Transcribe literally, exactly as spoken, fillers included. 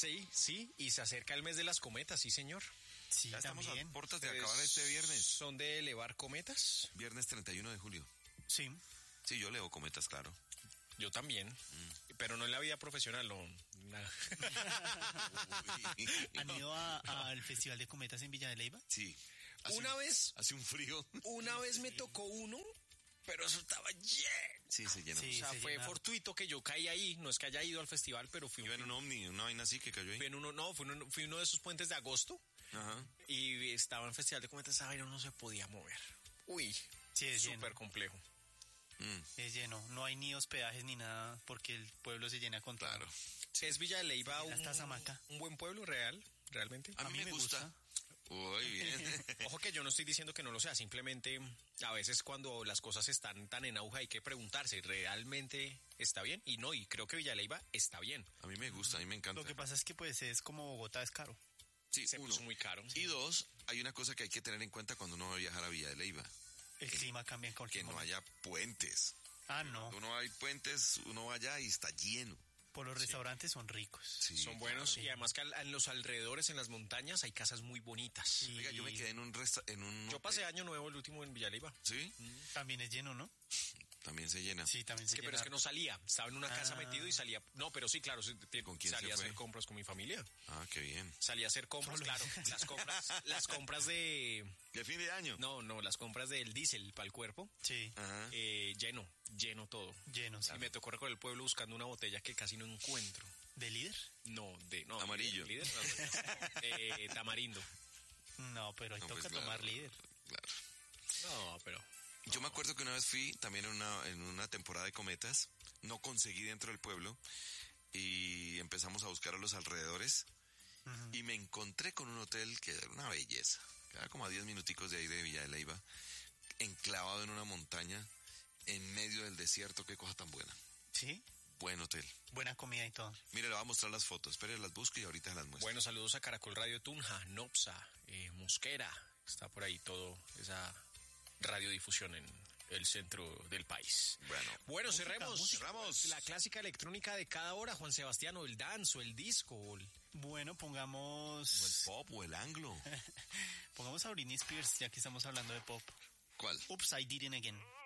Sí, sí, y se acerca el mes de las cometas, sí, señor. Sí, Ya estamos también. a puertas de Pues, acabar este viernes. ¿Son de elevar cometas? Viernes treinta y uno de julio. Sí. Sí, yo leo cometas, claro. Yo también, mm. pero no en la vida profesional, no. Nada. ¿Han ido a- al Festival de Cometas en Villa de Leyva? Sí. Hace Una un- vez, Hace un frío. una vez me tocó uno, pero eso estaba lleno. Sí, se llenó. Sí. O sea, se fue llena. fortuito que yo caí ahí, no es que haya ido al festival, pero fui, Iba en un ovni, una vaina así que cayó ahí. fui en uno, no, fui, uno, fui uno de esos puentes de agosto Ajá. y estaba en el Festival de Cometas, esa vaina no se podía mover. Uy, Sí, es súper lleno. complejo. Mm, Es lleno. No hay ni hospedajes ni nada porque el pueblo se llena con todo. claro. ¿Es Villa de Leyva Sí, un, hasta Zamaca. un buen pueblo real, realmente? A mí, me gusta. Uy, bien. Ojo que yo no estoy diciendo que no lo sea, simplemente a veces cuando las cosas están tan en auge hay que preguntarse, ¿realmente está bien? Y no, y creo que Villa de Leyva está bien. A mí me gusta, a mí me encanta. Lo que pasa es que pues es como Bogotá es caro. Sí, Se uno. puso muy caro. Y dos, hay una cosa que hay que tener en cuenta cuando uno va a viajar a Villa de Leyva. El clima cambia en Que cualquier no momento. haya puentes. Ah, no. Uno hay puentes, uno va allá y está lleno. Por los restaurantes son ricos. Sí, Son buenos claro. y además que al- en los alrededores, en las montañas, hay casas muy bonitas. Sí. Oiga, yo me quedé en un resta en un Yo pasé año nuevo el último en Villa de Leyva. ¿Sí? También es lleno, ¿no? También se llena. Sí, también Es se que, pero llena. es que no salía, estaba en una casa Ah. metido y salía. No, pero sí, claro, sí, t- ¿Con quién salía se a hacer fue? compras con mi familia. Ah, qué bien. Salía a hacer compras, Solo. claro. Las compras, las compras de. ¿De fin de año? No, no, las compras del diésel para el cuerpo. Sí, Ajá. eh, lleno, lleno todo. lleno. Sí. Y me tocó recorrer el pueblo buscando una botella que casi no encuentro. ¿De líder? No, de. No, Amarillo. líder, líder, no, de tamarindo. No, pero ahí No, toca pues, claro, tomar líder. Claro. No, pero. Yo me acuerdo que una vez fui también en una, en una temporada de cometas, no conseguí dentro del pueblo y empezamos a buscar a los alrededores Ujú. y me encontré con un hotel que era una belleza, quedaba como a diez minuticos de ahí de Villa de Leyva, enclavado en una montaña, en medio del desierto, qué cosa tan buena. Sí, Buen hotel. buena comida y todo. Mire, le voy a mostrar las fotos, espere, las busco y ahorita las muestro. Bueno, saludos a Caracol Radio Tunja, Nopsa, eh, Mosquera. Está por ahí todo esa radiodifusión en el centro del país. Bueno. Bueno, Música, cerremos. música. Cerramos. La clásica electrónica de cada hora, Juan Sebastián, o el dance, o el disco, o el... Bueno, O el pongamos... pop o el anglo. Pongamos a Britney Spears, ya que estamos hablando de pop. ¿Cuál? Oops, I Did It Again.